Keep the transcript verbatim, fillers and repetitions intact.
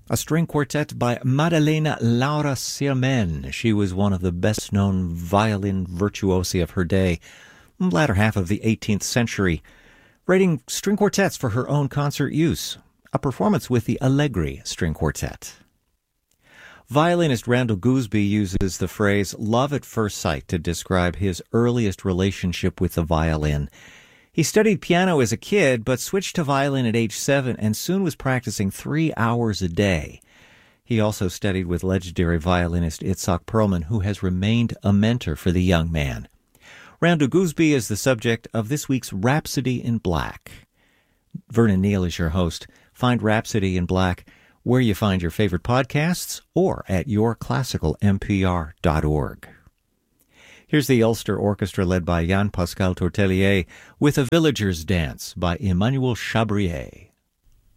A string quartet by Maddalena Laura Sirmen. She was one of the best-known violin virtuosi of her day, latter half of the eighteenth century, writing string quartets for her own concert use. A performance with the Allegri String Quartet. Violinist Randall Gooseby uses the phrase love at first sight to describe his earliest relationship with the violin. He studied piano as a kid, but switched to violin at age seven and soon was practicing three hours a day. He also studied with legendary violinist Itzhak Perlman, who has remained a mentor for the young man. Randall Gooseby is the subject of this week's Rhapsody in Black. Vernon Neal is your host. Find Rhapsody in Black where you find your favorite podcasts or at your classical m p r dot org. Here's the Ulster Orchestra led by Jan-Pascal Tortelier with A Villager's Dance by Emmanuel Chabrier.